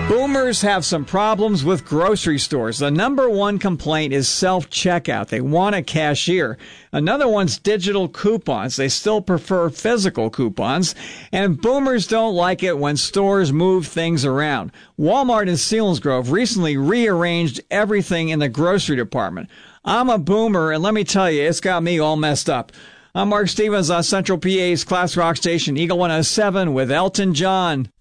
Boomers have some problems with grocery stores. The number one complaint is self-checkout. They want a cashier. Another one's digital coupons. They still prefer physical coupons. And boomers don't like it when stores move things around. Walmart in Selinsgrove recently rearranged everything in the grocery department. I'm a boomer, and let me tell you, it's got me all messed up. I'm Mark Stevens on Central PA's Class Rock Station, Eagle 107 with Elton John.